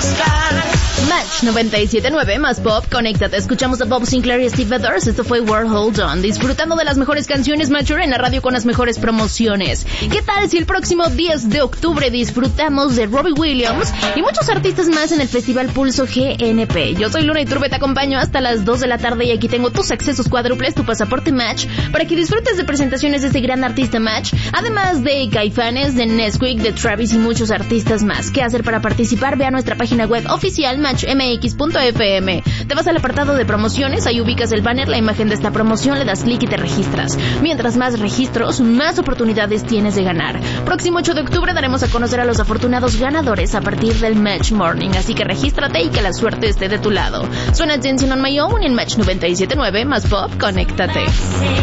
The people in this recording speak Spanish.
Match 97.9 más pop, conéctate. Escuchamos a Bob Sinclair y Steve Vedder. Esto fue World Hold On. Disfrutando de las mejores canciones Mature en la radio con las mejores promociones. ¿Qué tal si el próximo 10 de octubre disfrutamos de Robbie Williams y muchos artistas más en el Festival Pulso GNP? Yo soy Luna Iturbe, te acompaño hasta las 2 de la tarde y aquí tengo tus accesos cuádruples, tu pasaporte Match, para que disfrutes de presentaciones de este gran artista Match, además de Caifanes, de Nesquik, de Travis y muchos artistas más. ¿Qué hacer para participar? Ve a nuestra página web oficial matchmx.fm. Te vas al apartado de promociones, ahí ubicas el banner, la imagen de esta promoción, le das clic y te registras. Mientras más registros, más oportunidades tienes de ganar. Próximo 8 de octubre daremos a conocer a los afortunados ganadores a partir del Match Morning, así que regístrate y que la suerte esté de tu lado. Suena Dancing on My Own en Match 97.9 más pop, conéctate.